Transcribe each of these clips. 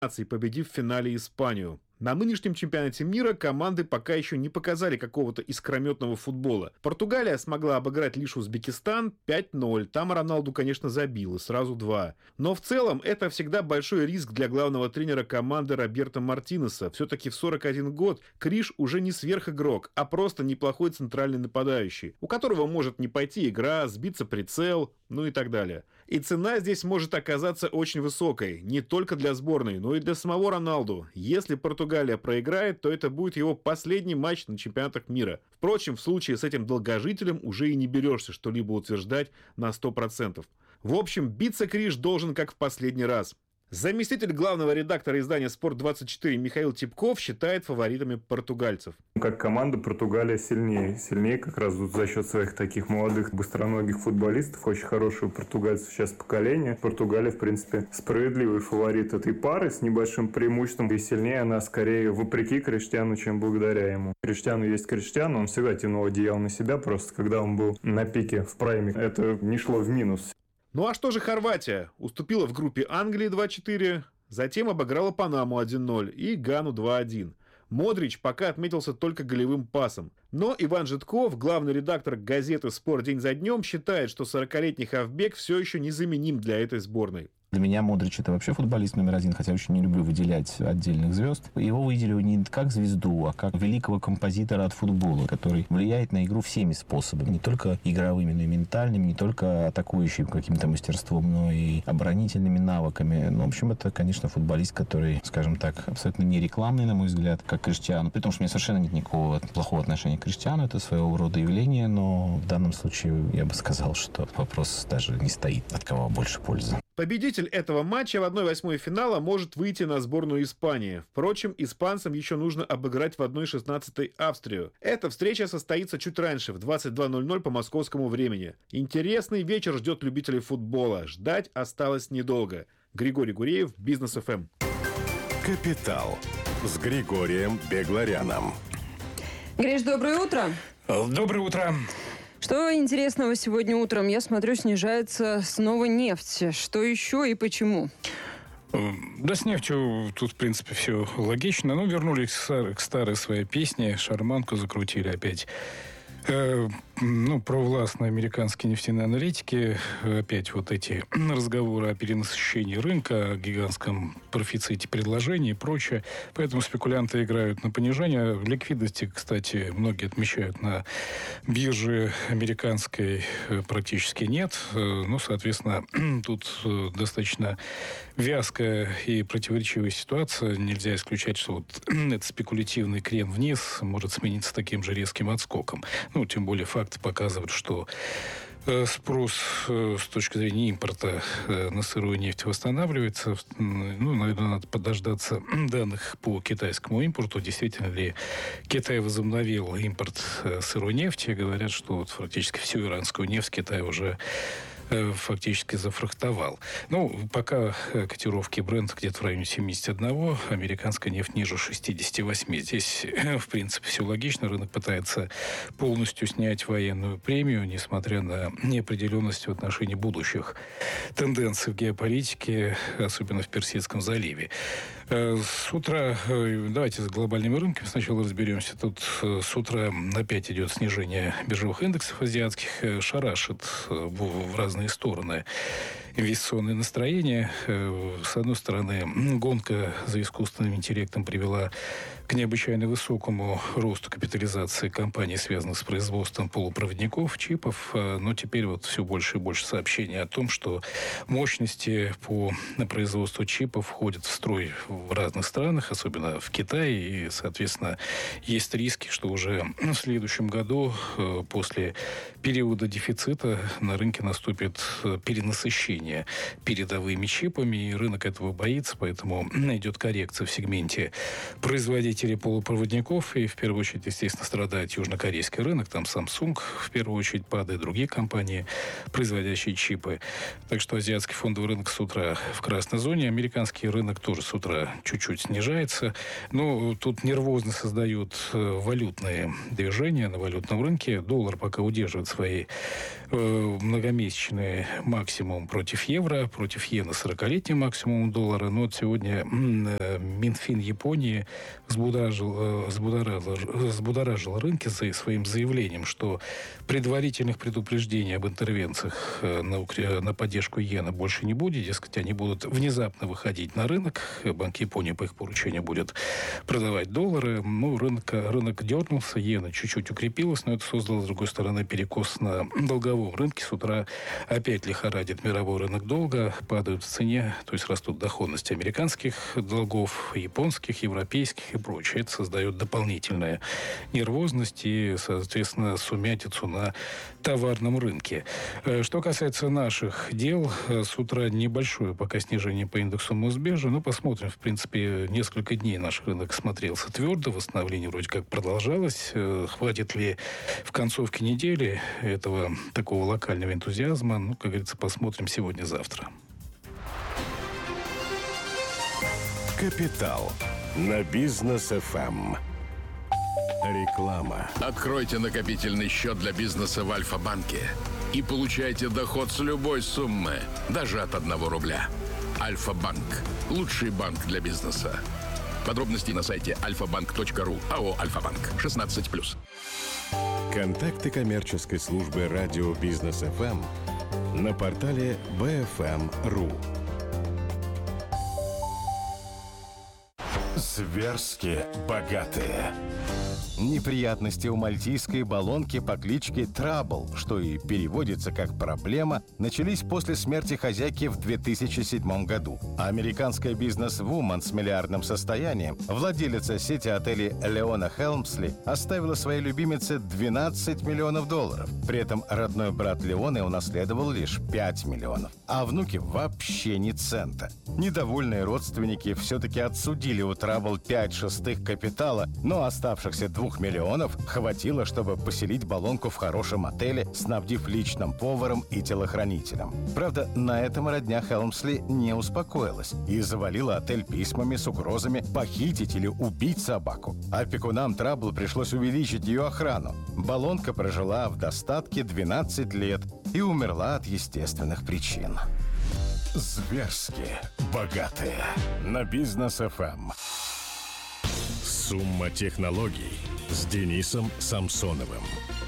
победив в финале Испанию. На нынешнем чемпионате мира команды пока еще не показали какого-то искрометного футбола. Португалия смогла обыграть лишь Узбекистан 5-0. Там Роналду, конечно, забил, и сразу 2. Но в целом это всегда большой риск для главного тренера команды Роберто Мартинеса. Все-таки в 41 год Криш уже не сверхигрок, а просто неплохой центральный нападающий, у которого может не пойти игра, сбиться прицел, ну и так далее. И цена здесь может оказаться очень высокой, не только для сборной, но и для самого Роналду. Если Португалия проиграет, то это будет его последний матч на чемпионатах мира. Впрочем, в случае с этим долгожителем уже и не берешься что-либо утверждать на 100%. В общем, биться Криш должен как в последний раз. Заместитель главного редактора издания «Спорт-24» Михаил Типков считает фаворитами португальцев. Как команда Португалия сильнее. Сильнее как раз за счет своих таких молодых, быстроногих футболистов. Очень хорошего португальцев сейчас поколение. Португалия, в принципе, справедливый фаворит этой пары с небольшим преимуществом. И сильнее она скорее вопреки Криштиану, чем благодаря ему. Криштиану есть Криштиану. Он всегда тянул одеяло на себя. Просто когда он был на пике в прайме, это не шло в минус. Ну а что же Хорватия? Уступила в группе Англии 2-4, затем обыграла Панаму 1-0 и Гану 2-1. Модрич пока отметился только голевым пасом. Но Иван Житков, главный редактор газеты «Спорт день за днем», считает, что 40-летний хавбек все еще незаменим для этой сборной. Для меня Модрич — это вообще футболист номер один, хотя очень не люблю выделять отдельных звезд. Его выделили не как звезду, а как великого композитора от футбола, который влияет на игру всеми способами. Не только игровыми, но и ментальными, не только атакующим каким-то мастерством, но и оборонительными навыками. Ну, в общем, это, конечно, футболист, который, скажем так, абсолютно не рекламный, на мой взгляд, как Криштиану. При том, что у меня совершенно нет никакого плохого отношения к Криштиану. Это своего рода явление, но в данном случае я бы сказал, что вопрос даже не стоит, от кого больше пользы. Победитель этого матча в 1/8 финала может выйти на сборную Испании. Впрочем, испанцам еще нужно обыграть в 1/16 Австрию. Эта встреча состоится чуть раньше, в 22:00 по московскому времени. Интересный вечер ждет любителей футбола. Ждать осталось недолго. Григорий Гуреев, Бизнес ФМ. Капитал с Григорием Бегларяном. Гриш, доброе утро. Доброе утро. Что интересного сегодня утром? Я смотрю, снижается снова нефть. Что еще и почему? Да, с нефтью тут, в принципе, все логично. Ну, вернулись к старой своей песне. Шарманку закрутили опять. Провластные американские нефтяные аналитики, опять вот эти разговоры о перенасыщении рынка, о гигантском профиците предложений и прочее. Поэтому спекулянты играют на понижение. Ликвидности, кстати, многие отмечают, на бирже американской практически нет. Соответственно, тут достаточно вязкая и противоречивая ситуация. Нельзя исключать, что вот этот спекулятивный крен вниз может смениться таким же резким отскоком. Тем более факты показывают, что спрос с точки зрения импорта на сырую нефть восстанавливается. Наверное, надо подождаться данных по китайскому импорту. Действительно ли Китай возобновил импорт сырой нефти? Говорят, что фактически всю иранскую нефть Китай уже фактически зафрахтовал. Пока котировки Brent где-то в районе 71, американская нефть ниже 68. Здесь, в принципе, все логично. Рынок пытается полностью снять военную премию, несмотря на неопределенность в отношении будущих тенденций в геополитике, особенно в Персидском заливе. С утра, давайте с глобальными рынками сначала разберемся. Тут с утра опять идет снижение биржевых индексов азиатских, шарашит в разные стороны инвестиционные настроения. С одной стороны, гонка за искусственным интеллектом привела к необычайно высокому росту капитализации компаний, связанных с производством полупроводников, чипов. Но теперь вот все больше и больше сообщений о том, что мощности по производству чипов входят в строй в разных странах, особенно в Китае. И, соответственно, есть риски, что уже в следующем году, после периода дефицита, на рынке наступит перенасыщение передовыми чипами, и рынок этого боится, поэтому идет коррекция в сегменте производителей полупроводников, и в первую очередь, естественно, страдает южнокорейский рынок, там Samsung в первую очередь падает, другие компании, производящие чипы. Так что азиатский фондовый рынок с утра в красной зоне, американский рынок тоже с утра чуть-чуть снижается. Но тут нервозно создают валютные движения на валютном рынке. Доллар пока удерживает свои многомесячные максимум против против евро, против иены 40-летний максимум доллара. Но вот сегодня Минфин Японии взбудоражил рынки своим заявлением, что предварительных предупреждений об интервенциях на поддержку иены больше не будет. Дескать, они будут внезапно выходить на рынок. Банк Японии по их поручению будет продавать доллары. Ну, рынок дернулся, иена чуть-чуть укрепилась, но это создало, с другой стороны, перекос на долговом рынке. С утра опять лихорадит мировой рынок долга, падают в цене, то есть растут доходности американских долгов, японских, европейских и прочее. Это создает дополнительную нервозность и, соответственно, сумятицу на товарном рынке. Что касается наших дел, с утра небольшое пока снижение по индексу Мосбиржи, но посмотрим. В принципе, несколько дней наш рынок смотрелся твердо, восстановление вроде как продолжалось. Хватит ли в концовке недели этого такого локального энтузиазма? Ну, как говорится, посмотрим сегодня-завтра. Капитал на Бизнес ФМ. Реклама. Откройте накопительный счет для бизнеса в Альфа-банке и получайте доход с любой суммы, даже от 1 рубля. Альфа-банк. Лучший банк для бизнеса. Подробности на сайте alfabank.ru. АО «Альфа-банк». 16+. Контакты коммерческой службы радио Бизнес ФМ на портале bfm.ru. Зверски богатые. Неприятности у мальтийской баллонки по кличке Трабл, что и переводится как «проблема», начались после смерти хозяйки в 2007 году. Американская бизнес-вумен с миллиардным состоянием, владелица сети отелей Леона Хелмсли, оставила своей любимице $12 миллионов. При этом родной брат Леоны унаследовал лишь $5 миллионов, а внуки вообще ни цента. Недовольные родственники все-таки отсудили у Трабл 5/6 капитала, но оставшихся $2 миллионов хватило, чтобы поселить баллонку в хорошем отеле, снабдив личным поваром и телохранителем. Правда, на этом родня Хелмсли не успокоилась и завалила отель письмами с угрозами похитить или убить собаку. Опекунам Трабл пришлось увеличить ее охрану. Баллонка прожила в достатке 12 лет и умерла от естественных причин. Зверски богатые на Бизнес ФМ. Сумма технологий с Денисом Самсоновым.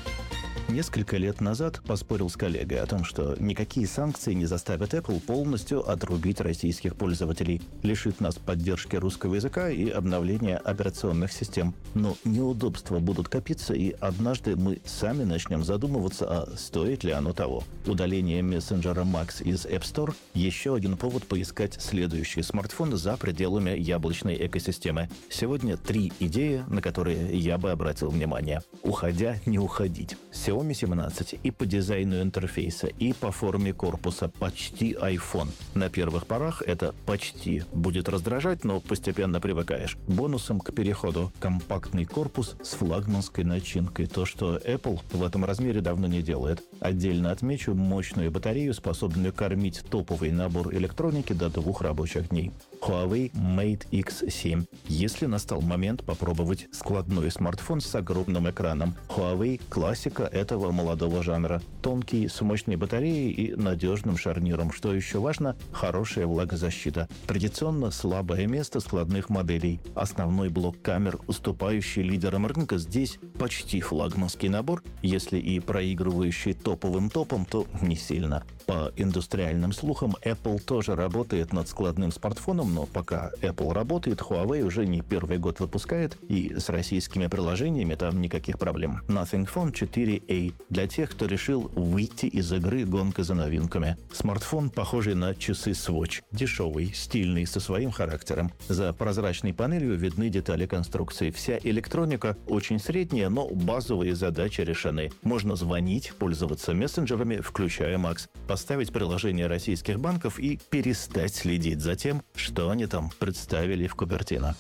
Несколько лет назад поспорил с коллегой о том, что никакие санкции не заставят Apple полностью отрубить российских пользователей, лишит нас поддержки русского языка и обновления операционных систем. Но неудобства будут копиться, и однажды мы сами начнем задумываться, а стоит ли оно того. Удаление мессенджера Max из App Store – еще один повод поискать следующий смартфон за пределами яблочной экосистемы. Сегодня 3 идеи, на которые я бы обратил внимание. Уходя, не уходить. Xiaomi 17 и по дизайну интерфейса, и по форме корпуса почти iPhone. На первых порах это почти будет раздражать, но постепенно привыкаешь. Бонусом к переходу компактный корпус с флагманской начинкой. То, что Apple в этом размере давно не делает. Отдельно отмечу мощную батарею, способную кормить топовый набор электроники до 2 рабочих дней. Huawei Mate X7. Если настал момент попробовать складной смартфон с огромным экраном. Huawei – классика этого молодого жанра. Тонкий, с мощной батареей и надежным шарниром. Что еще важно – хорошая влагозащита. Традиционно слабое место складных моделей. Основной блок камер, уступающий лидерам рынка, здесь почти флагманский набор. Если и проигрывающий топовым топом, то не сильно. По индустриальным слухам, Apple тоже работает над складным смартфоном, но пока Apple работает, Huawei уже не первый год выпускает, и с российскими приложениями там никаких проблем. Nothing Phone 4a для тех, кто решил выйти из игры гонка за новинками. Смартфон, похожий на часы Swatch. Дешевый, стильный, со своим характером. За прозрачной панелью видны детали конструкции. Вся электроника очень средняя, но базовые задачи решены. Можно звонить, пользоваться мессенджерами, включая Max, поставить приложение российских банков и перестать следить за тем, что они там представили в Купертино.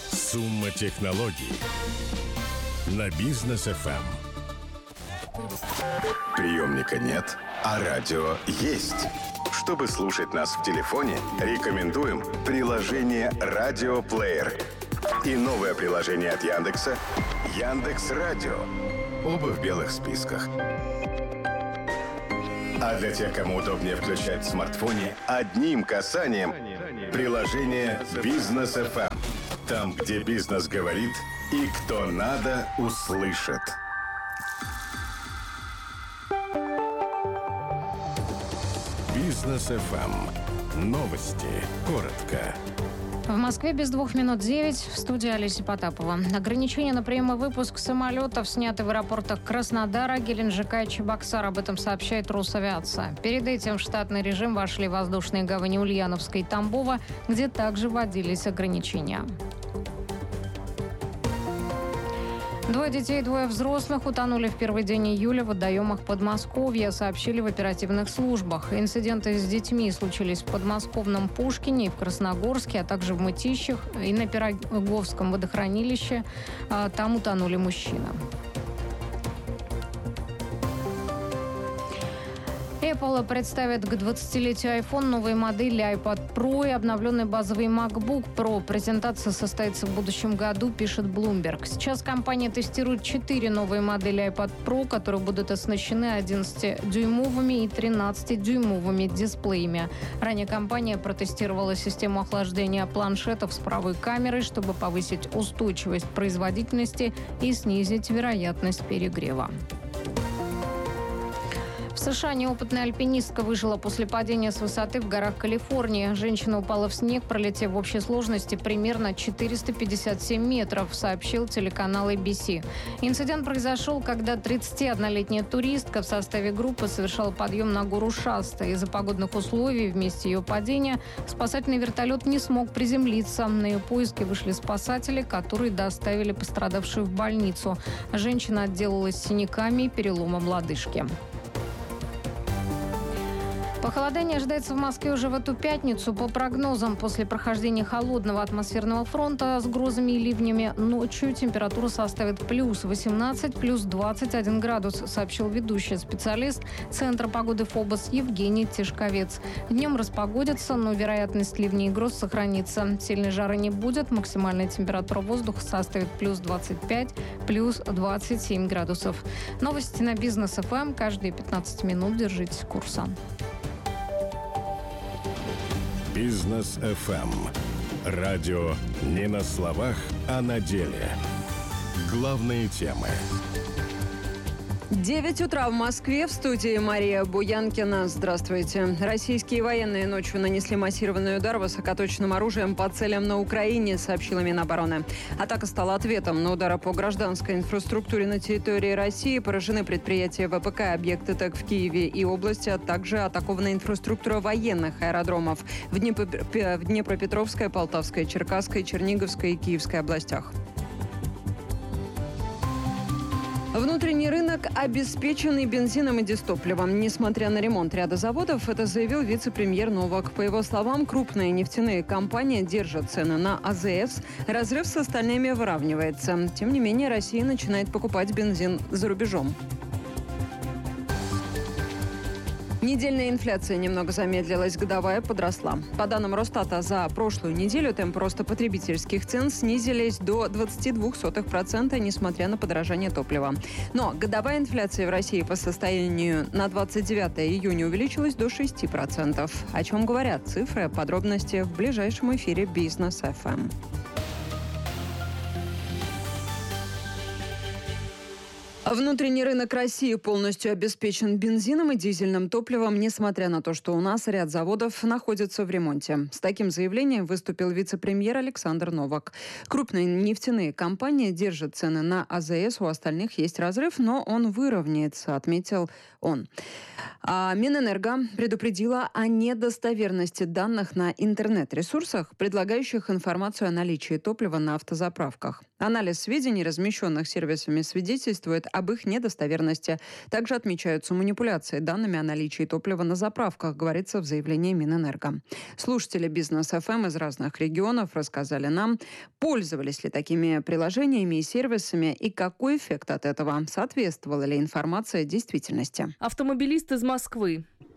Сумма технологий на Бизнес ФМ. Приемника нет, а радио есть. Чтобы слушать нас в телефоне, рекомендуем приложение «Радиоплеер» и новое приложение от Яндекса «Яндекс.Радио». Оба в белых списках. А для тех, кому удобнее включать в смартфоне, одним касанием приложение «Бизнес FM». Там, где бизнес говорит и кто надо, услышит. Бизнес FM. Новости. Коротко. В Москве без 2 минут 9. В студии Олеся Потапова. Ограничения на прием и выпуск самолетов сняты в аэропортах Краснодара, Геленджика и Чебоксар. Об этом сообщает Росавиация. Перед этим в штатный режим вошли воздушные гавани Ульяновска и Тамбова, где также вводились ограничения. 2 детей, 2 взрослых утонули в первый день июля в водоемах Подмосковья, сообщили в оперативных службах. Инциденты с детьми случились в подмосковном Пушкине и в Красногорске, а также в Мытищах и на Пироговском водохранилище. Там утонули мужчины. Apple представит к 20-летию iPhone новые модели iPad Pro и обновленный базовый MacBook Pro. Презентация состоится в будущем году, пишет Bloomberg. Сейчас компания тестирует 4 новые модели iPad Pro, которые будут оснащены 11-дюймовыми и 13-дюймовыми дисплеями. Ранее компания протестировала систему охлаждения планшетов с правой камерой, чтобы повысить устойчивость производительности и снизить вероятность перегрева. В США неопытная альпинистка выжила после падения с высоты в горах Калифорнии. Женщина упала в снег, пролетев в общей сложности примерно 457 метров, сообщил телеканал ABC. Инцидент произошел, когда 31-летняя туристка в составе группы совершала подъем на гору Шаста. Из-за погодных условий в месте ее падения спасательный вертолет не смог приземлиться. На ее поиски вышли спасатели, которые доставили пострадавшую в больницу. Женщина отделалась синяками и переломом лодыжки. Похолодание ожидается в Москве уже в эту пятницу. По прогнозам, после прохождения холодного атмосферного фронта с грозами и ливнями ночью температура составит плюс 18, плюс 21 градус, сообщил ведущий специалист Центра погоды ФОБОС Евгений Тишковец. Днем распогодится, но вероятность ливней и гроз сохранится. Сильной жары не будет. Максимальная температура воздуха составит плюс 25, плюс 27 градусов. Новости на Бизнес ФМ. Каждые 15 минут держитесь курса. Бизнес FM. Радио не на словах, а на деле. Главные темы. 9 утра в Москве. В студии Мария Буянкина. Здравствуйте. Российские военные ночью нанесли массированный удар высокоточным оружием по целям на Украине, сообщила Минобороны. Атака стала ответом на удары по гражданской инфраструктуре на территории России. Поражены предприятия ВПК, объекты ТЭК в Киеве и области, а также атакована инфраструктура военных аэродромов в Днепропетровской, Полтавской, Черкасской, Черниговской и Киевской областях. Внутренний рынок обеспеченный бензином и дизтопливом. Несмотря на ремонт ряда заводов, это заявил вице-премьер Новак. По его словам, крупные нефтяные компании держат цены на АЗС. Разрыв с остальными выравнивается. Тем не менее, Россия начинает покупать бензин за рубежом. Недельная инфляция немного замедлилась, годовая подросла. По данным Росстата, за прошлую неделю темпы роста потребительских цен снизились до 0,22%, несмотря на подорожание топлива. Но годовая инфляция в России по состоянию на 29 июня увеличилась до 6%. О чем говорят цифры, подробности в ближайшем эфире Бизнес FM. Внутренний рынок России полностью обеспечен бензином и дизельным топливом, несмотря на то, что у нас ряд заводов находится в ремонте. С таким заявлением выступил вице-премьер Александр Новак. Крупные нефтяные компании держат цены на АЗС, у остальных есть разрыв, но он выровняется, отметил он. А Минэнерго предупредила о недостоверности данных на интернет-ресурсах, предлагающих информацию о наличии топлива на автозаправках. Анализ сведений, размещенных сервисами, свидетельствует об их недостоверности. Также отмечаются манипуляции данными о наличии топлива на заправках, говорится в заявлении Минэнерго. Слушатели Бизнес ФМ из разных регионов рассказали нам, пользовались ли такими приложениями и сервисами и какой эффект от этого, соответствовала ли информация действительности. Автомобилист из Москвы.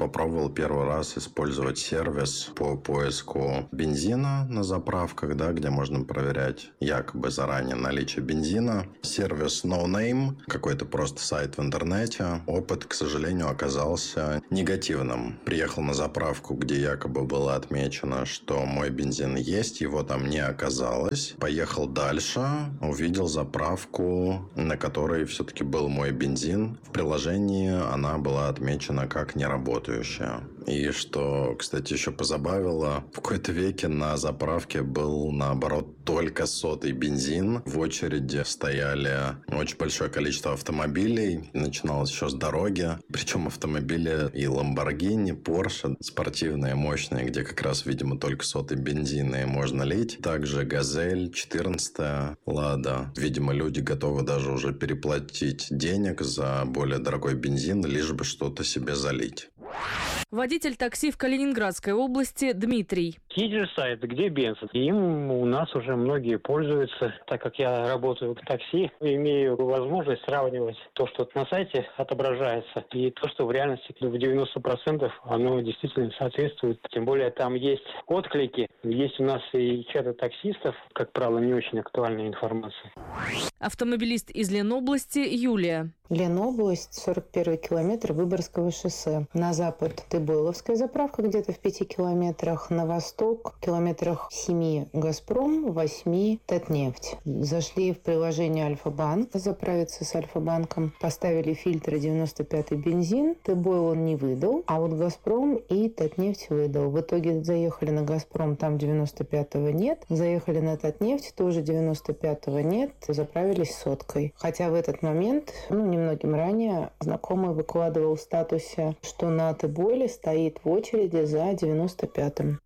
попробовал первый раз использовать сервис по поиску бензина на заправках, да, где можно проверять якобы заранее наличие бензина. Сервис No Name, какой-то просто сайт в интернете. Опыт, к сожалению, оказался негативным. Приехал на заправку, где якобы было отмечено, что мой бензин есть, его там не оказалось. Поехал дальше, увидел заправку, на которой все-таки был мой бензин. В приложении она была отмечена как неработающая. И что, кстати, еще позабавило, в какой-то веке на заправке был, наоборот, только сотый бензин. В очереди стояли очень большое количество автомобилей. Начиналось еще с дороги. Причем автомобили и Lamborghini, Porsche, спортивные, мощные, где как раз, видимо, только сотый бензин и можно лить. Также Газель, 14-я, Лада. Видимо, люди готовы даже уже переплатить денег за более дорогой бензин, лишь бы что-то себе залить. Водитель такси в Калининградской области Дмитрий. Есть сайт «Где бензин?». Им у нас уже многие пользуются. Так как я работаю в такси, имею возможность сравнивать то, что на сайте отображается, и то, что в реальности в 90% оно действительно соответствует. Тем более там есть отклики. Есть у нас и чаты таксистов, как правило, не очень актуальная информация. Автомобилист из Ленобласти Юлия. Ленобласть, 41-й километр Выборгского шоссе. На запад Тыбойловская заправка, где-то в 5 километрах. На восток, километрах 7 Газпром, 8 Татнефть. Зашли в приложение Альфа-Банк, заправиться с Альфа-Банком. Поставили фильтры 95-й бензин. Тыбойл он не выдал, а вот Газпром и Татнефть выдал. В итоге заехали на Газпром, там 95-го нет. Заехали на Татнефть, тоже 95-го нет. Заправились соткой. Хотя в этот момент, немногим ранее, знакомый выкладывал в статусе, что на Тыбойле стоит в очереди за 95-м.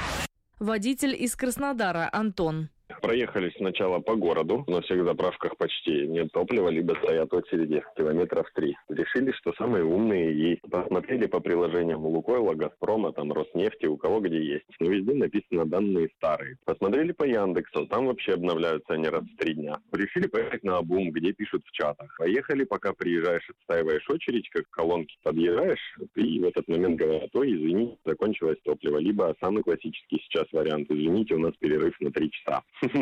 Водитель из Краснодара Антон. Проехали сначала по городу. На всех заправках почти нет топлива, либо стоят очереди километров 3. Решили, что самые умные, и посмотрели по приложениям Лукойла, Газпрома, там Роснефти, у кого где есть. Но везде написано данные старые. Посмотрели по Яндексу, там вообще обновляются они раз в 3 дня. Решили поехать на Обум, где пишут в чатах. Поехали, пока приезжаешь, отстаиваешь очередь, как к колонке подъезжаешь, и в этот момент говорят: ой, извините, закончилось топливо. Либо самый классический сейчас вариант: извините, у нас перерыв на 3 часа.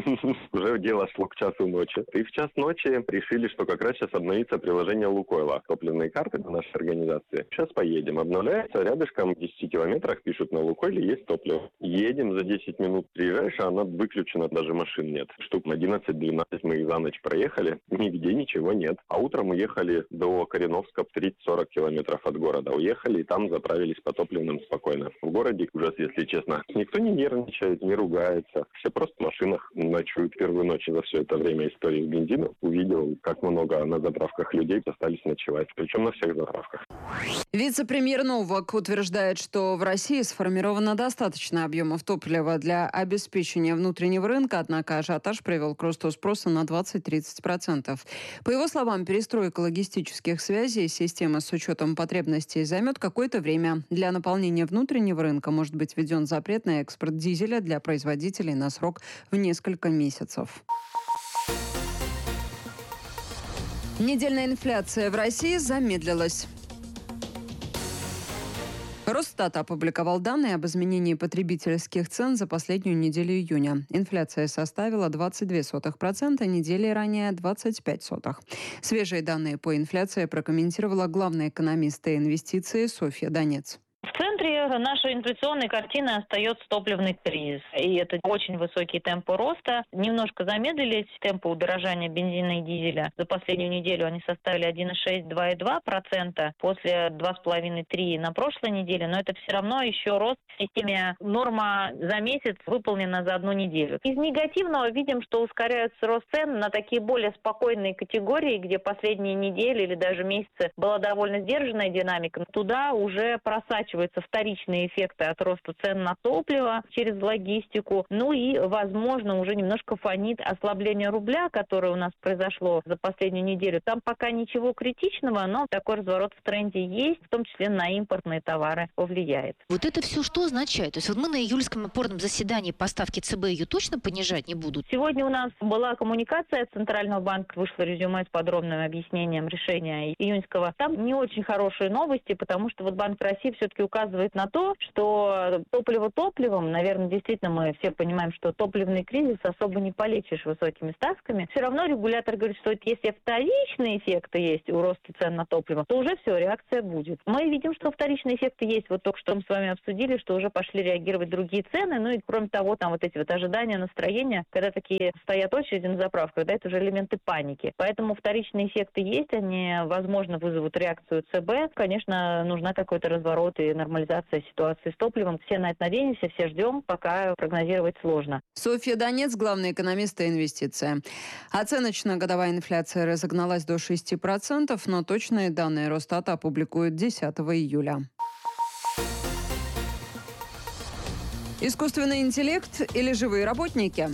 Уже дело шло к часу ночи. И в час ночи решили, что как раз сейчас обновится приложение Лукойла. Топливные карты на нашей организации. Сейчас поедем. Обновляется. Рядышком в 10 километрах пишут: на Лукойле есть топливо. Едем, за 10 минут приезжаешь, а она выключена, даже машин нет. Штук на 11-12 мы их за ночь проехали. Нигде ничего нет. А утром уехали до Кореновска 30-40 километров от города. Уехали и там заправились по топливным спокойно. В городе уже, если честно, никто не нервничает, не ругается. Все просто в машинах ночуют. Первую ночь за все это время истории с бензином увидел, как много на заправках людей остались ночевать. Причем на всех заправках. Вице-премьер Новак утверждает, что в России сформировано достаточно объемов топлива для обеспечения внутреннего рынка, однако ажиотаж привел к росту спроса на 20-30%. По его словам, перестройка логистических связей и системы с учетом потребностей займет какое-то время. Для наполнения внутреннего рынка может быть введен запрет на экспорт дизеля для производителей на срок в несколько месяцев. Недельная инфляция в России замедлилась. Росстат опубликовал данные об изменении потребительских цен за последнюю неделю июня. Инфляция составила 0,22%, недели ранее 0,25%. Свежие данные по инфляции прокомментировала главный экономист инвестиций Софья Донец. В центре нашей инфляционной картины остается топливный кризис. И это очень высокие темпы роста. Немножко замедлились темпы удорожания бензина и дизеля. За последнюю неделю они составили 1,6-2,2%. После 2,5-3% на прошлой неделе. Но это все равно еще рост в системе. Норма за месяц выполнена за 1 неделю. Из негативного видим, что ускоряется рост цен на такие более спокойные категории, где последние недели или даже месяцы была довольно сдержанная динамика. Туда уже просачивается вторичные эффекты от роста цен на топливо через логистику. Ну и, возможно, уже немножко фонит ослабление рубля, которое у нас произошло за последнюю неделю. Там пока ничего критичного, но такой разворот в тренде есть, в том числе на импортные товары повлияет. Вот это все что означает? То есть вот мы на июльском опорном заседании по ставке ЦБ ее точно понижать не будут? Сегодня у нас была коммуникация от Центрального банка, вышло резюме с подробным объяснением решения июньского. Там не очень хорошие новости, потому что вот Банк России все-таки указывает на то, что топливо топливом, наверное, действительно мы все понимаем, что топливный кризис особо не полечишь высокими ставками. Все равно регулятор говорит, что если вторичные эффекты есть у роста цен на топливо, то уже все, реакция будет. Мы видим, что вторичные эффекты есть. Вот только что мы с вами обсудили, что уже пошли реагировать другие цены. Ну и кроме того, там вот эти вот ожидания, настроения, когда такие стоят очереди на заправках, да, это уже элементы паники. Поэтому вторичные эффекты есть, они, возможно, вызовут реакцию ЦБ. Конечно, нужна какой-то разворот и нормализация ситуации с топливом. Все на это надеемся, все ждем, пока прогнозировать сложно. Софья Донец, главный экономист и инвестиция. Оценочная годовая инфляция разогналась до 6%, но точные данные Росстата опубликуют 10 июля. Искусственный интеллект или живые работники?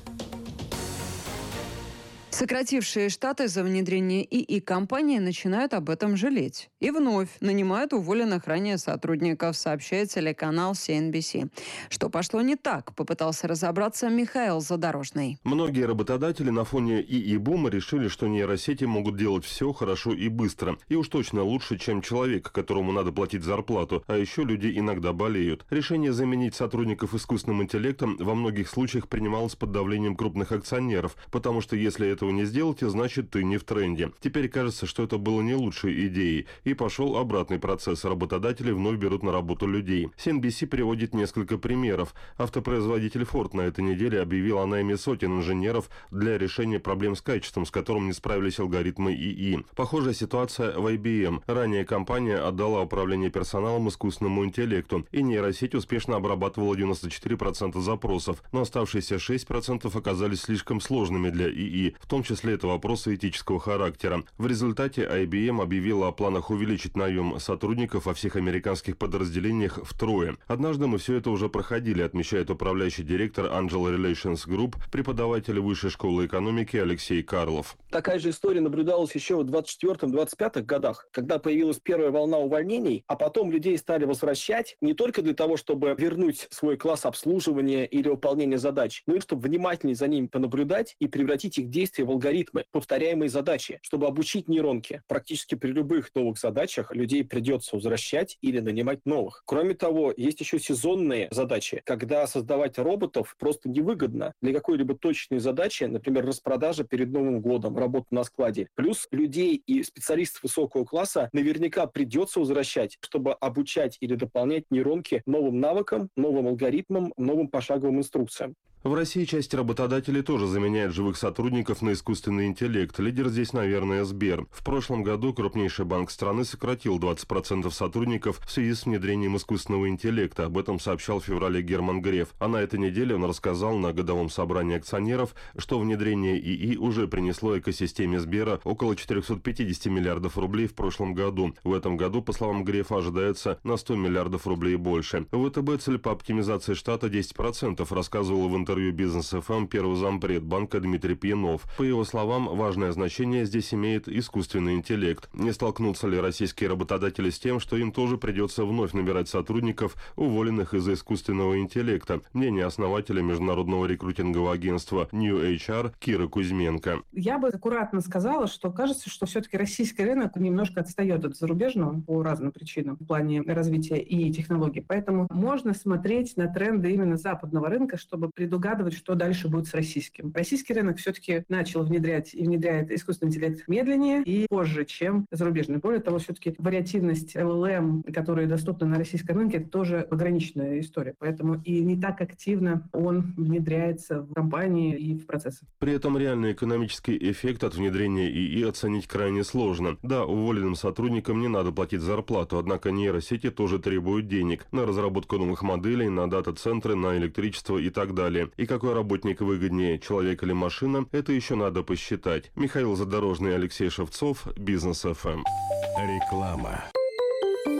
Сократившие штаты за внедрение ИИ компании начинают об этом жалеть. И вновь нанимают уволенных ранее сотрудников, сообщает телеканал CNBC. Что пошло не так, попытался разобраться Михаил Задорожный. Многие работодатели на фоне ИИ-бума решили, что нейросети могут делать все хорошо и быстро. И уж точно лучше, чем человек, которому надо платить зарплату. А еще люди иногда болеют. Решение заменить сотрудников искусственным интеллектом во многих случаях принималось под давлением крупных акционеров, потому что если этого не сделаете, значит ты не в тренде. Теперь кажется, что это было не лучшей идеей. И пошел обратный процесс. Работодатели вновь берут на работу людей. CNBC приводит несколько примеров. Автопроизводитель Ford на этой неделе объявил о найме сотен инженеров для решения проблем с качеством, с которым не справились алгоритмы ИИ. Похожая ситуация в IBM. Ранее компания отдала управление персоналом искусственному интеллекту, и нейросеть успешно обрабатывала 94% запросов, но оставшиеся 6% оказались слишком сложными для ИИ, в том числе это вопросы этического характера. В результате IBM объявила о планах увеличить наем сотрудников во всех американских подразделениях втрое. Однажды мы все это уже проходили, отмечает управляющий директор Angel Relations Group, преподаватель Высшей школы экономики Алексей Карлов. Такая же история наблюдалась еще в 24-25 годах, когда появилась первая волна увольнений, а потом людей стали возвращать не только для того, чтобы вернуть свой класс обслуживания или выполнения задач, но и чтобы внимательнее за ними понаблюдать и превратить их действия в алгоритмы, повторяемые задачи, чтобы обучить нейронки. Практически при любых новых задачах людей придется возвращать или нанимать новых. Кроме того, есть еще сезонные задачи, когда создавать роботов просто невыгодно для какой-либо точной задачи, например, распродажа перед Новым годом, работа на складе. Плюс людей и специалистов высокого класса наверняка придется возвращать, чтобы обучать или дополнять нейронки новым навыкам, новым алгоритмам, новым пошаговым инструкциям. В России часть работодателей тоже заменяет живых сотрудников на искусственный интеллект. Лидер здесь, наверное, Сбер. В прошлом году крупнейший банк страны сократил 20% сотрудников в связи с внедрением искусственного интеллекта. Об этом сообщал в феврале Герман Греф. А на этой неделе он рассказал на годовом собрании акционеров, что внедрение ИИ уже принесло экосистеме Сбера около 450 миллиардов рублей в прошлом году. В этом году, по словам Грефа, ожидается на 100 миллиардов рублей больше. ВТБ цель по оптимизации штата 10%, рассказывал в интервью Бизнес-ФМ первый зампред банка Дмитрий Пьянов. По его словам, важное значение здесь имеет искусственный интеллект. Не столкнутся ли российские работодатели с тем, что им тоже придется вновь набирать сотрудников, уволенных из-за искусственного интеллекта? Мнение основателя международного рекрутингового агентства New HR Киры Кузьменко. Я бы аккуратно сказала, что кажется, что все-таки российский рынок немножко отстает от зарубежного по разным причинам в плане развития и технологий. Поэтому можно смотреть на тренды именно западного рынка, чтобы предугадывать, что дальше будет с российским. Российский рынок все-таки начал внедрять и внедряет искусственный интеллект медленнее и позже, чем зарубежный. Более того, все-таки вариативность LLM, которые доступны на российском рынке, это тоже ограниченная история. Поэтому и не так активно он внедряется в компании и в процессы. При этом реальный экономический эффект от внедрения ИИ оценить крайне сложно. Да, уволенным сотрудникам не надо платить зарплату, однако нейросети тоже требуют денег на разработку новых моделей, на дата-центры, на электричество и так далее. И какой работник выгоднее, человек или машина, это еще надо посчитать. Михаил Задорожный, Алексей Шевцов, Бизнес-ФМ. Реклама.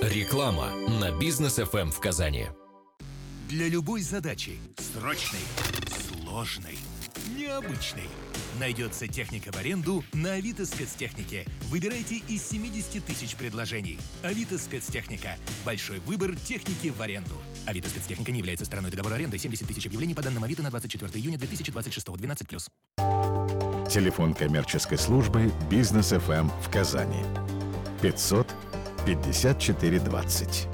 Реклама на Бизнес ФМ в Казани. Для любой задачи, срочной, сложной, необычной, найдется техника в аренду на Авито Спецтехнике. Выбирайте из 70 тысяч предложений. Авито Спецтехника. Большой выбор техники в аренду. Авито Спецтехника не является стороной договора аренды. 70 тысяч объявлений по данным Авито на 24 июня 2026. 12+. Телефон коммерческой службы Бизнес ФМ в Казани. 500 54 20.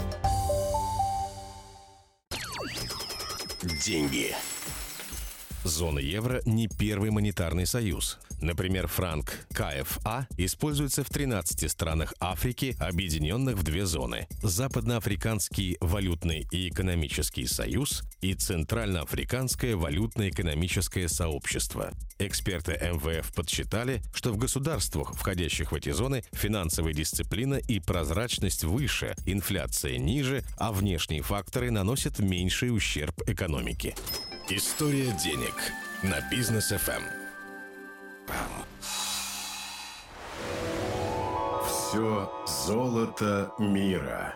Деньги. Зона евро не первый монетарный союз. Например, франк КФА используется в 13 странах Африки, объединенных в две зоны – Западноафриканский валютный и экономический союз и Центральноафриканское валютно-экономическое сообщество. Эксперты МВФ подсчитали, что в государствах, входящих в эти зоны, финансовая дисциплина и прозрачность выше, инфляция ниже, а внешние факторы наносят меньший ущерб экономике. История денег на Бизнес ФМ. Все золото мира.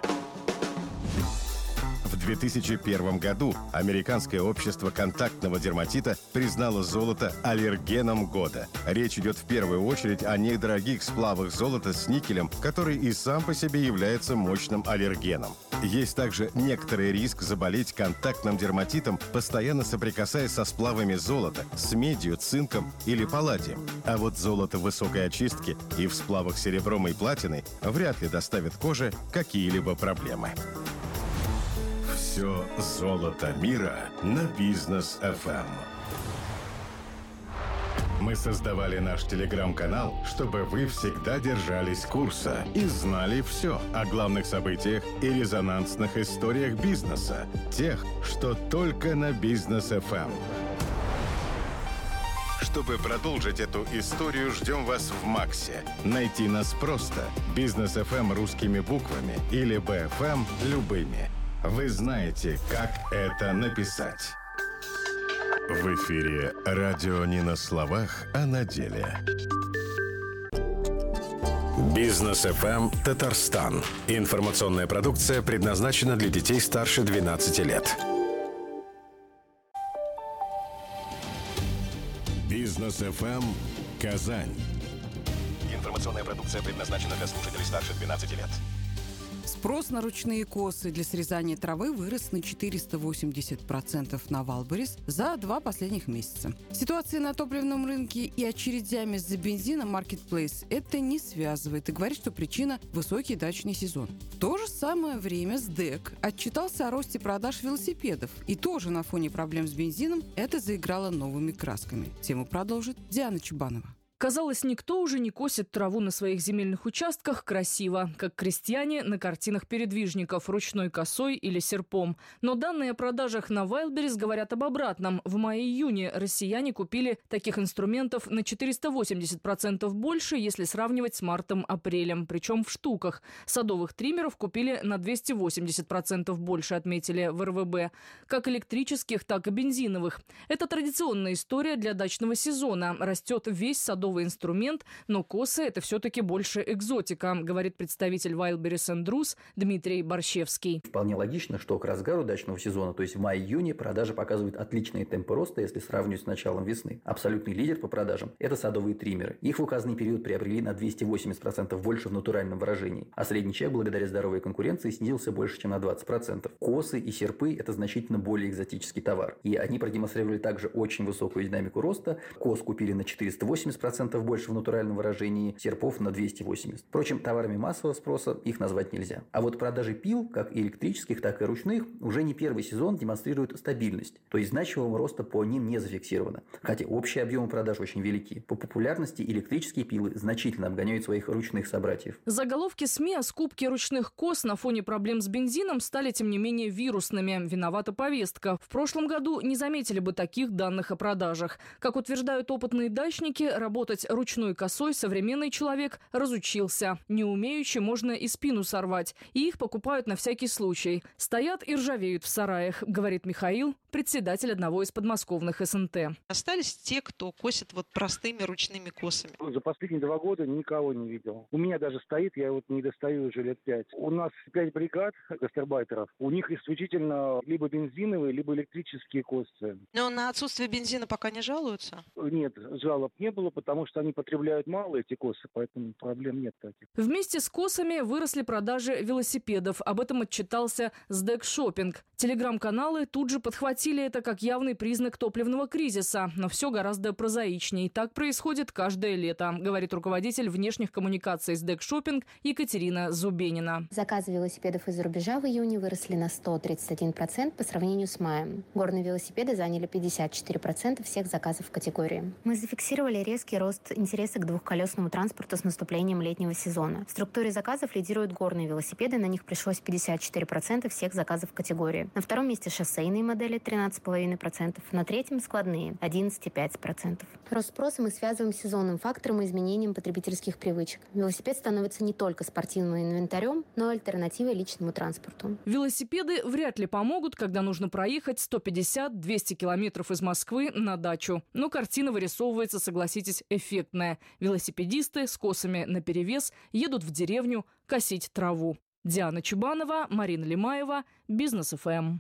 В 2001 году Американское общество контактного дерматита признало золото аллергеном года. Речь идет в первую очередь о недорогих сплавах золота с никелем, который и сам по себе является мощным аллергеном. Есть также некоторый риск заболеть контактным дерматитом, постоянно соприкасаясь со сплавами золота, с медью, цинком или палладием. А вот золото высокой очистки и в сплавах серебром и платиной вряд ли доставит коже какие-либо проблемы. Все золото мира на Бизнес ФМ. Мы создавали наш телеграм-канал, чтобы вы всегда держались курса и знали все о главных событиях и резонансных историях бизнеса. Тех, что только на Бизнес ФМ. Чтобы продолжить эту историю, ждем вас в Максе. Найти нас просто. Бизнес ФМ русскими буквами или БФМ любыми. Вы знаете, как это написать. В эфире радио не на словах, а на деле. Бизнес ФМ Татарстан. Информационная продукция предназначена для детей старше 12 лет. Бизнес ФМ Казань. Информационная продукция предназначена для слушателей старше 12 лет. Спрос на ручные косы для срезания травы вырос на 480% на Вайлдберрис за 2 последних месяца. Ситуация на топливном рынке и очередями за бензином Marketplace это не связывает и говорит, что причина – высокий дачный сезон. В то же самое время СДЭК отчитался о росте продаж велосипедов. И тоже на фоне проблем с бензином это заиграло новыми красками. Тему продолжит Диана Чубанова. Казалось, никто уже не косит траву на своих земельных участках красиво, как крестьяне на картинах передвижников ручной косой или серпом. Но данные о продажах на Wildberries говорят об обратном. В мае-июне россияне купили таких инструментов на 480% больше, если сравнивать с мартом-апрелем, причем в штуках. Садовых триммеров купили на 280% больше, отметили в РВБ. Как электрических, так и бензиновых. Это традиционная история для дачного сезона. Растет весь садовый инструмент, но косы – это все-таки больше экзотика, говорит представитель Wildberries & Druce Дмитрий Борщевский. Вполне логично, что к разгару дачного сезона, то есть в мае-июне, продажи показывают отличные темпы роста, если сравнивать с началом весны. Абсолютный лидер по продажам – это садовые триммеры. Их в указанный период приобрели на 280% больше в натуральном выражении, а средний чек благодаря здоровой конкуренции снизился больше, чем на 20%. Косы и серпы – это значительно более экзотический товар, и они продемонстрировали также очень высокую динамику роста. Кос купили на 480% больше в натуральном выражении, серпов на 280%. Впрочем, товарами массового спроса их назвать нельзя. А вот продажи пил, как электрических, так и ручных, уже не первый сезон демонстрируют стабильность. То есть значимого роста по ним не зафиксировано. Хотя общие объемы продаж очень велики. По популярности электрические пилы значительно обгоняют своих ручных собратьев. Заголовки СМИ о скупке ручных кос на фоне проблем с бензином стали, тем не менее, вирусными. Виновата повестка. В прошлом году не заметили бы таких данных о продажах. Как утверждают опытные дачники, работать ручной косой современный человек разучился. Не умеючи можно и спину сорвать. И их покупают на всякий случай. Стоят и ржавеют в сараях, говорит Михаил, председатель одного из подмосковных СНТ. Остались те, кто косит вот простыми ручными косами. За последние 2 года никого не видел. У меня даже стоит, я вот не достаю уже лет 5. У нас 5 бригад гастарбайтеров. У них исключительно либо бензиновые, либо электрические косы. Но на отсутствие бензина пока не жалуются? Нет, жалоб не было, потому что они потребляют мало эти косы, поэтому проблем нет таких. Вместе с косами выросли продажи велосипедов. Об этом отчитался СДЭК Шоппинг. Телеграм-каналы тут же подхватили это как явный признак топливного кризиса. Но все гораздо прозаичнее. Так происходит каждое лето, говорит руководитель внешних коммуникаций СДЭК Шоппинг Екатерина Зубенина. Заказы велосипедов из-за рубежа в июне выросли на 131% по сравнению с маем. Горные велосипеды заняли 54% всех заказов в категории. Мы зафиксировали резкий рост интереса к двухколесному транспорту с наступлением летнего сезона. В структуре заказов лидируют горные велосипеды, на них пришлось 54% всех заказов в категории. На втором месте шоссейные модели 13,5%, на третьем складные 11,5%. Рост спроса мы связываем с сезонным фактором и изменением потребительских привычек. Велосипед становится не только спортивным инвентарем, но и альтернативой личному транспорту. Велосипеды вряд ли помогут, когда нужно проехать 150-200 километров из Москвы на дачу. Но картина вырисовывается, согласитесь, эффектная. Велосипедисты с косами наперевес едут в деревню косить траву. Диана Чубанова, Марина Лимаева, Бизнес ФМ.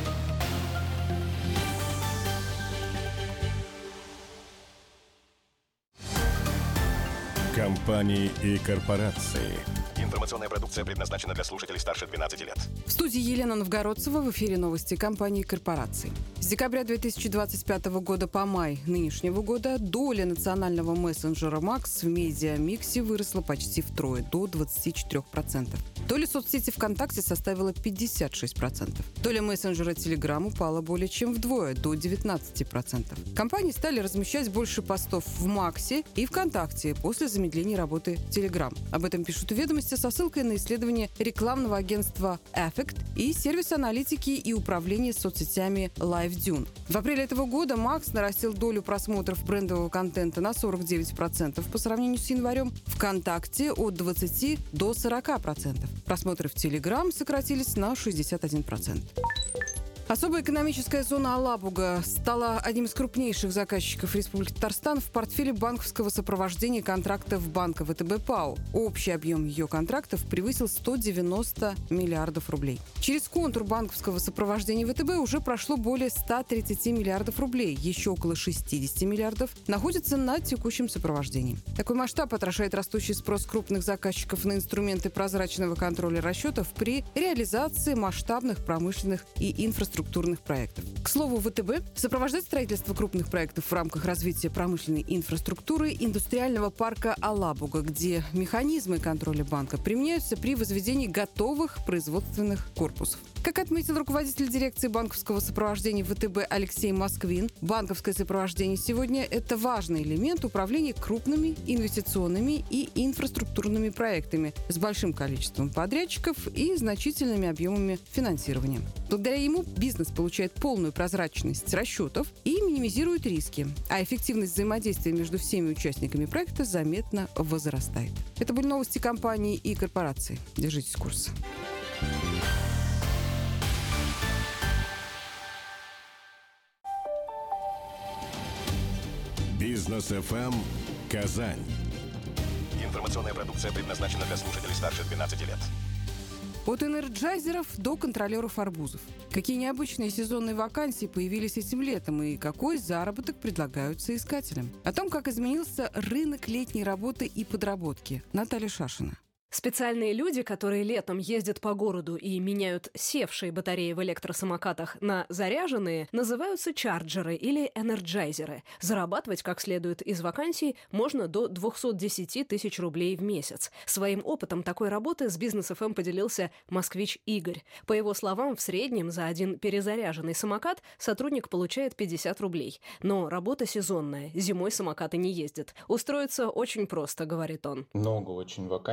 Компании и корпорации. Информационная продукция предназначена для слушателей старше 12 лет. В студии Елена Новгородцева, в эфире новости компании и корпораций. С декабря 2025 года по май нынешнего года доля национального мессенджера Макс в медиамиксе выросла почти втрое, до 24%. Доля соцсети ВКонтакте составила 56%. Доля мессенджера Телеграм упала более чем вдвое, до 19%. Компании стали размещать больше постов в Максе и ВКонтакте после замедления работы Телеграм. Об этом пишут «Ведомости» со ссылкой на исследование рекламного агентства Affect и сервис аналитики и управления соцсетями LiveDune. В апреле этого года Макс нарастил долю просмотров брендового контента на 49% по сравнению с январем, ВКонтакте от 20% до 40%. Просмотры в Телеграм сократились на 61%. Особая экономическая зона Алабуга стала одним из крупнейших заказчиков Республики Татарстан в портфеле банковского сопровождения контрактов банка ВТБ ПАО. Общий объем ее контрактов превысил 190 миллиардов рублей. Через контур банковского сопровождения ВТБ уже прошло более 130 миллиардов рублей. Еще около 60 миллиардов находятся на текущем сопровождении. Такой масштаб отражает растущий спрос крупных заказчиков на инструменты прозрачного контроля расчетов при реализации масштабных промышленных и инфраструктурных проектов. К слову, ВТБ сопровождает строительство крупных проектов в рамках развития промышленной инфраструктуры индустриального парка Алабуга, где механизмы контроля банка применяются при возведении готовых производственных корпусов. Как отметил руководитель дирекции банковского сопровождения ВТБ Алексей Москвин, банковское сопровождение сегодня – это важный элемент управления крупными инвестиционными и инфраструктурными проектами с большим количеством подрядчиков и значительными объемами финансирования. Благодаря ему бизнес получает полную прозрачность расчетов и минимизирует риски, а эффективность взаимодействия между всеми участниками проекта заметно возрастает. Это были новости компании и корпораций. Держитесь курса. Бизнес ФМ Казань. Информационная продукция предназначена для слушателей старше 12 лет. От энерджайзеров до контролеров арбузов. Какие необычные сезонные вакансии появились этим летом и какой заработок предлагают соискателям? О том, как изменился рынок летней работы и подработки. Наталья Шашина. Специальные люди, которые летом ездят по городу и меняют севшие батареи в электросамокатах на заряженные, называются чарджеры или энерджайзеры. Зарабатывать как следует из вакансий можно до 210 тысяч рублей в месяц. Своим опытом такой работы с Бизнес ФМ поделился москвич Игорь. По его словам, в среднем за один перезаряженный самокат сотрудник получает 50 рублей. Но работа сезонная, зимой самокаты не ездят. Устроиться очень просто, говорит он. Много очень вакансий, они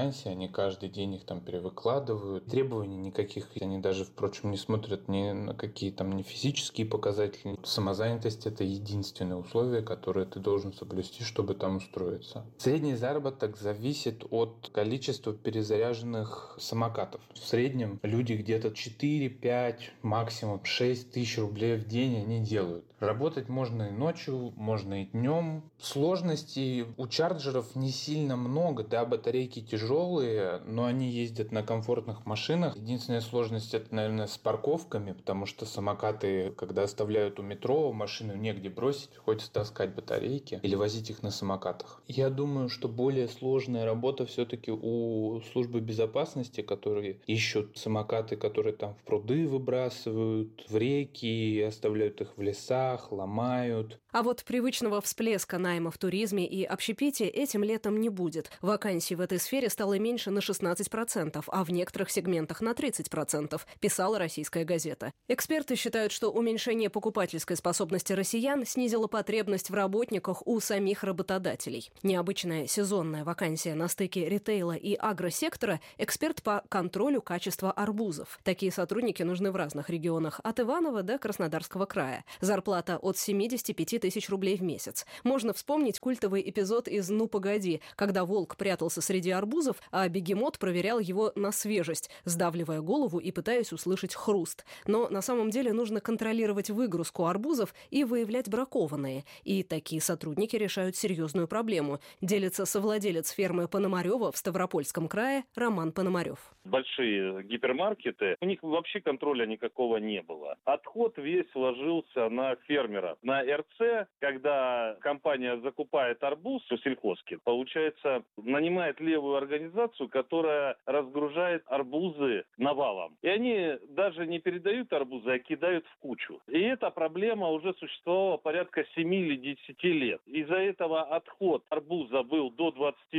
каждый день их там перевыкладывают. Требований никаких, они даже, впрочем, не смотрят ни на какие там не физические показатели. Самозанятость — это единственное условие, которое ты должен соблюсти, чтобы там устроиться. Средний заработок зависит от количества перезаряженных самокатов. В среднем люди где-то 4, 5, максимум 6 тысяч рублей в день они делают. Работать можно и ночью, можно и днем. Сложностей у чарджеров не сильно много. Да, батарейки тяжелые, но они ездят на комфортных машинах. Единственная сложность — это, наверное, с парковками, потому что самокаты, когда оставляют у метро, машину негде бросить, приходится таскать батарейки или возить их на самокатах. Я думаю, что более сложная работа все-таки у службы безопасности, которые ищут самокаты, которые там в пруды выбрасывают, в реки, оставляют их в лесах, ломают. А вот привычного всплеска найма в туризме и общепите этим летом не будет. Вакансий в этой сфере стало меньше на 16%, а в некоторых сегментах на 30%, писала «Российская газета». Эксперты считают, что уменьшение покупательской способности россиян снизило потребность в работниках у самих работодателей. Необычная сезонная вакансия на стыке ритейла и агросектора – эксперт по контролю качества арбузов. Такие сотрудники нужны в разных регионах, от Иваново до Краснодарского края. Зарплата от 75 тысяч рублей в месяц. Можно вспомнить культовый эпизод из «Ну, погоди», когда волк прятался среди арбузов, а бегемот проверял его на свежесть, сдавливая голову и пытаясь услышать хруст. Но на самом деле нужно контролировать выгрузку арбузов и выявлять бракованные. И такие сотрудники решают серьезную проблему, делится совладелец фермы Пономарева в Ставропольском крае Роман Пономарев. Большие гипермаркеты, у них вообще контроля никакого не было. Отход весь ложился на фермеров. На РЦ, когда компания закупает арбуз у сельхозки, получается, нанимает левую организацию, которая разгружает арбузы навалом. И они даже не передают арбузы, а кидают в кучу. И эта проблема уже существовала порядка 7 или 10 лет. Из-за этого отход арбуза был до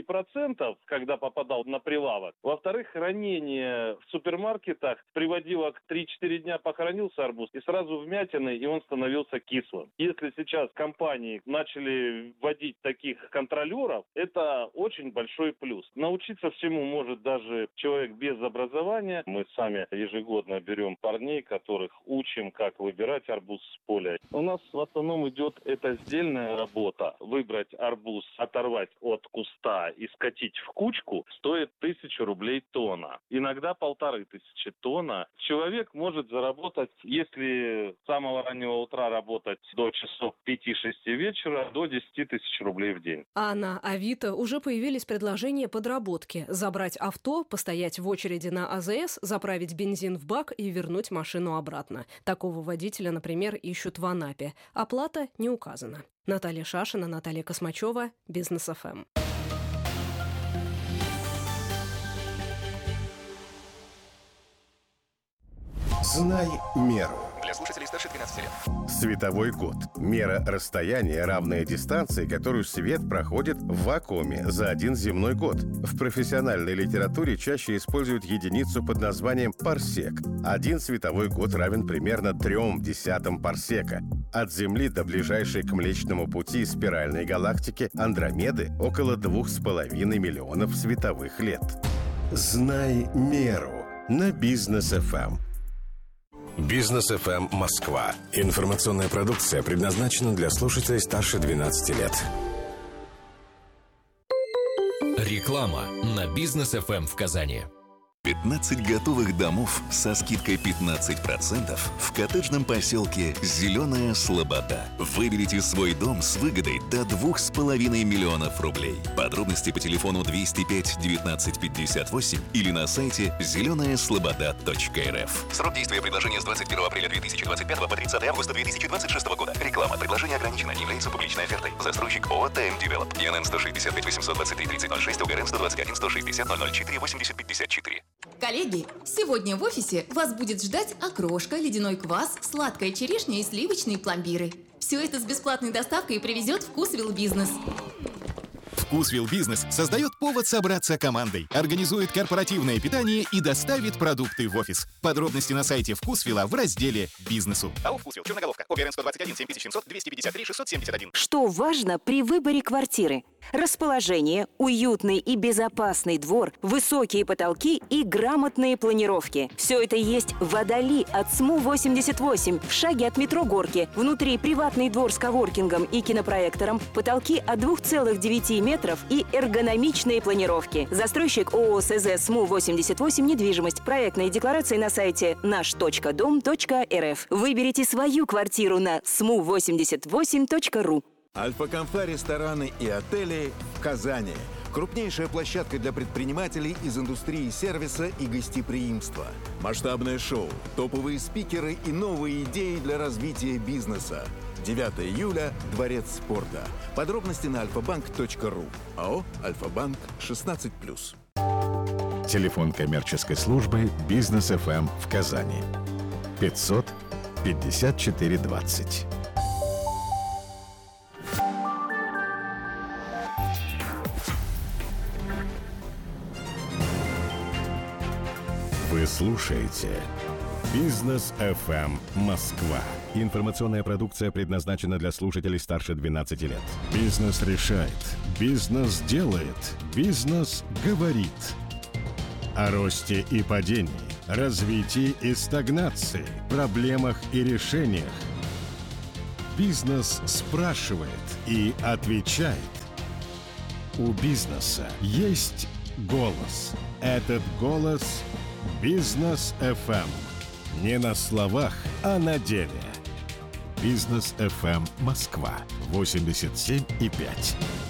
20%, когда попадал на прилавок. Во-вторых, хранение в супермаркетах приводило к 3-4 дня похоронился арбуз, и сразу вмятины, и он становился кислым. Если сейчас компании начали вводить таких контролеров, это очень большой плюс. Научиться всему может даже человек без образования. Мы сами ежегодно берем парней, которых учим, как выбирать арбуз с поля. У нас в основном идет эта сдельная работа. Выбрать арбуз, оторвать от куста и скатить в кучку стоит 1000 рублей тонна. Иногда 1500 тонна. Человек может заработать, если с самого раннего утра работать до часов 5-6 вечера, до 10 тысяч рублей в день. А на Авито уже появились предложения подработки. Забрать авто, постоять в очереди на АЗС, заправить бензин в бак и вернуть машину обратно. Такого водителя, например, ищут в Анапе. Оплата не указана. Наталья Шашина, Наталья Космачева, Бизнес ФМ. Знай меру. Для слушателей старше 12 лет. Световой год. Мера расстояния, равная дистанции, которую свет проходит в вакууме за один земной год. В профессиональной литературе чаще используют единицу под названием парсек. Один световой год равен примерно 0,3 парсека. От Земли до ближайшей к Млечному Пути спиральной галактики Андромеды около 2,5 миллионов световых лет. Знай меру на Бизнес ФМ. Бизнес ФМ Москва. Информационная продукция предназначена для слушателей старше 12 лет. Реклама на Бизнес ФМ в Казани. 15 готовых домов со скидкой 15% в коттеджном поселке «Зеленая Слобода». Выберите свой дом с выгодой до 2,5 миллионов рублей. Подробности по телефону 205 19 58 или на сайте зеленаяслобода.рф. Срок действия предложения с 21 апреля 2025 по 30 августа 2026 года. Реклама. Предложение ограничено. Не является публичной офертой. Застройщик ООО «ТМ Девелоп». ИНН 165 823 3006, УГРН 121 160 004 80 54. Коллеги, сегодня в офисе вас будет ждать окрошка, ледяной квас, сладкая черешня и сливочные пломбиры. Все это с бесплатной доставкой привезет Вкусвилл Бизнес. Вкусвилл Бизнес создает повод собраться командой, организует корпоративное питание и доставит продукты в офис. Подробности на сайте Вкусвилла в разделе «Бизнесу». АО «Вкусвилл», черноголовка, ОГРН 121 7700 253 671. Что важно при выборе квартиры? расположение, уютный и безопасный двор, высокие потолки и грамотные планировки. Все это есть в Водоли от СМУ-88, в шаге от метро Горки. Внутри приватный двор с коворкингом и кинопроектором, потолки от 2,9 метров и эргономичные планировки. Застройщик ООО СЗ СМУ-88 недвижимость. Проектные декларации на сайте наш.дом.рф. Выберите свою квартиру на smu88.ru. Альфа-Конфа рестораны и отели в Казани. Крупнейшая площадка для предпринимателей из индустрии сервиса и гостеприимства. Масштабное шоу, топовые спикеры и новые идеи для развития бизнеса. 9 июля – Дворец спорта. Подробности на alfabank.ru. АО «Альфа-Банк» 16+. Телефон коммерческой службы «Бизнес ФМ» в Казани. 500 54 20. Вы слушаете «Бизнес ФМ Москва». Информационная продукция предназначена для слушателей старше 12 лет. Бизнес решает. Бизнес делает. Бизнес говорит. О росте и падении, развитии и стагнации, проблемах и решениях. Бизнес спрашивает и отвечает. У бизнеса есть голос. Этот голос – Бизнес ФМ. Не на словах, а на деле. Бизнес ФМ Москва 87,5.